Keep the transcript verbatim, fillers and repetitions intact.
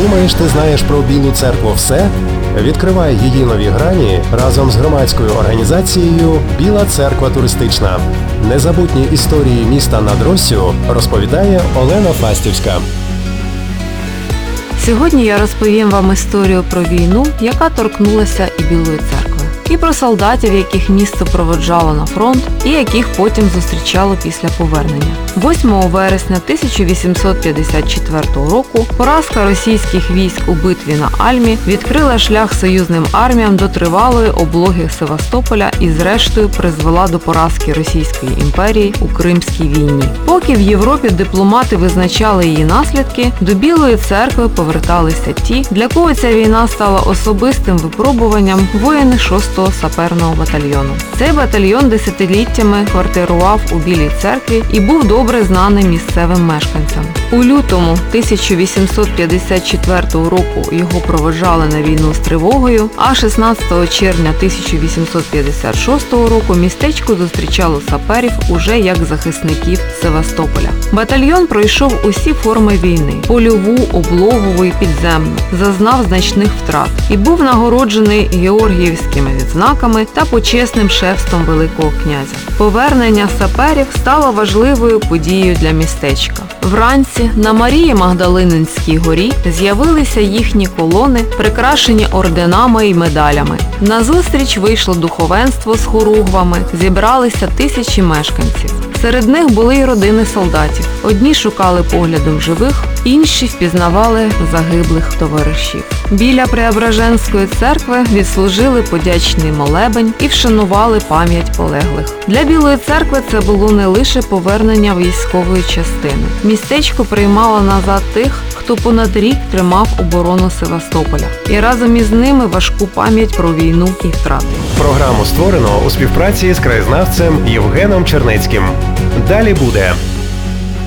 Думаєш, ти знаєш про Білу церкву все? Відкривай її нові грані разом з громадською організацією «Біла церква туристична». Незабутні історії міста над Россю розповідає Олена Фастівська. Сьогодні я розповім вам історію про війну, яка торкнулася і Білої церкви. І про солдатів, яких місто проводжало на фронт, і яких потім зустрічало після повернення. восьмого вересня тисяча вісімсот п'ятдесят четвертого року поразка російських військ у битві на Альмі відкрила шлях союзним арміям до тривалої облоги Севастополя і зрештою призвела до поразки Російської імперії у Кримській війні. Поки в Європі дипломати визначали її наслідки, до Білої церкви поверталися ті, для кого ця війна стала особистим випробуванням, воїни шостого саперного батальйону. Цей батальйон десятиліттями квартирував у Білій церкві і був добре знаний місцевим мешканцям. У лютому тисяча вісімсот п'ятдесят четвертого року його проводжали на війну з тривогою, а шістнадцятого червня тисяча вісімсот п'ятдесят шостого року містечко зустрічало саперів уже як захисників Севастополя. Батальйон пройшов усі форми війни – польову, облогову і підземну, зазнав значних втрат і був нагороджений георгіївськими відзнаками та почесним шефством Великого князя. Повернення саперів стало важливою подією для містечка. Вранці на Марії Магдалининській горі з'явилися їхні колони, прикрашені орденами й медалями. Назустріч вийшло духовенство з хоругвами, зібралися тисячі мешканців. Серед них були й родини солдатів. Одні шукали поглядом живих, інші впізнавали загиблих товаришів. Біля Преображенської церкви відслужили подячний молебень і вшанували пам'ять полеглих. Для Білої церкви це було не лише повернення військової частини. Містечко приймало назад тих, хто понад рік тримав оборону Севастополя. І разом із ними важку пам'ять про війну і втрати. Програму створено у співпраці з краєзнавцем Євгеном Чернецьким. Далі буде.